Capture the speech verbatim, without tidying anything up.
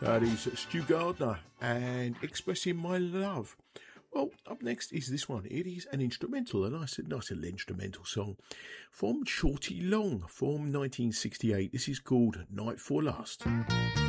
That is Stu Gardner and Expressing My Love. Well, up next is this one. It is an instrumental, a nice, nice little instrumental song from Shorty Long from nineteen sixty-eight. This is called Night for Lust.